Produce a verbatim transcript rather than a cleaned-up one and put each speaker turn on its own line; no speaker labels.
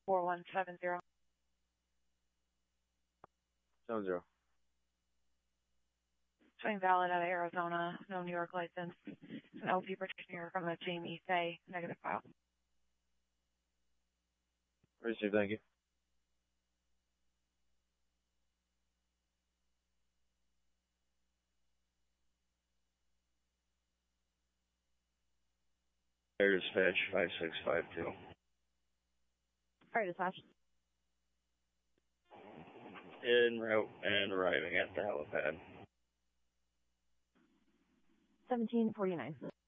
four one seven zero.
Seven zero.
Showing valid out of Arizona, no New York license. An L P practitioner from a Jamie Fay, negative file.
Received, thank you. Air dispatch five six five two.
Alright, dispatch.
En route and arriving at the helipad.
seventeen forty-nine.